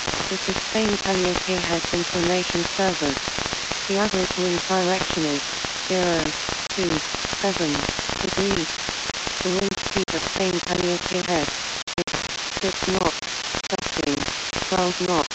This is Spain Calliope has information servers. The average wind direction is 027 degrees. The wind speed of Spain Calliope head is 6 knots, gusting 12 knots.